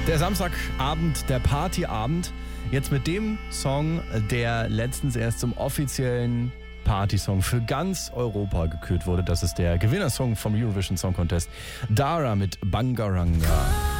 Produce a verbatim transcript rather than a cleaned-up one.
Der Samstagabend, der Partyabend. Jetzt mit dem Song, der letztens erst zum offiziellen Partysong für ganz Europa gekürt wurde. Das ist der Gewinnersong vom Eurovision Song Contest. Dara mit Bangaranga.